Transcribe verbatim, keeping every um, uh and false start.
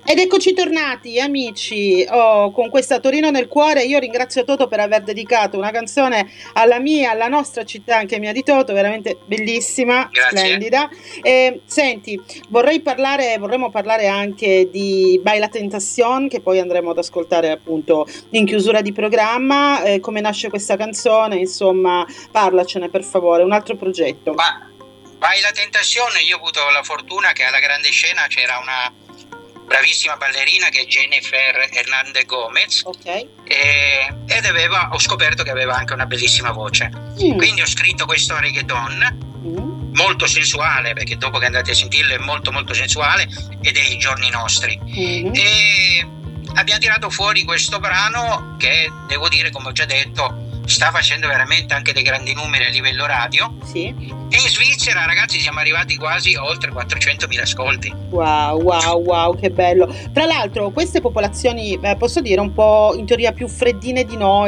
Ed eccoci tornati, amici, oh, con questa Torino nel cuore. Io ringrazio Toto per aver dedicato una canzone alla mia, alla nostra città, anche mia di Toto, veramente bellissima, Grazie. splendida. E, senti, vorrei parlare, vorremmo parlare anche di Baila Tentación, che poi andremo ad ascoltare appunto in chiusura di programma. Eh, come nasce questa canzone, insomma, parlacene per favore, un altro progetto. Ma Baila Tentación, io ho avuto la fortuna che alla grande scena c'era una bravissima ballerina che è Jennifer Hernandez Gomez, okay. e, ed aveva, ho scoperto che aveva anche una bellissima voce, mm. quindi ho scritto questo reggaeton mm. molto sensuale, perché dopo che andate a sentirlo è molto molto sensuale ed è i giorni nostri, mm. e abbiamo tirato fuori questo brano che, devo dire, come ho già detto, sta facendo veramente anche dei grandi numeri a livello radio. Sì. E in Svizzera, ragazzi, siamo arrivati quasi oltre quattrocentomila ascolti. Wow, wow, wow, che bello. Tra l'altro queste popolazioni, eh, posso dire, un po' in teoria più freddine di noi,